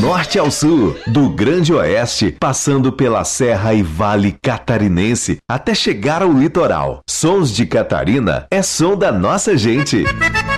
norte ao sul, do Grande Oeste, passando pela Serra e Vale Catarinense, até chegar ao litoral. Sons de Catarina é som da nossa gente.